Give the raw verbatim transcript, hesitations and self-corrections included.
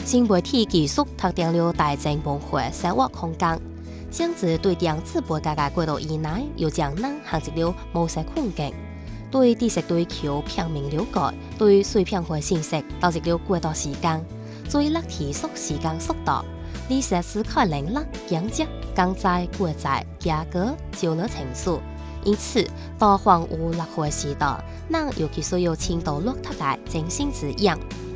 新媒体技术特定了大正文化生活空间，将之对电子媒介嘅轨道以内，又将人行入了模式空間。對知識對求平面了解，對碎片化信息導入了過多時間，最力提速時間速度，理實思考能力、經濟、經濟、國際、價格、交流情緒。因此，當荒蕪落後時代，人尤其需要深度落實嘅精神滋養。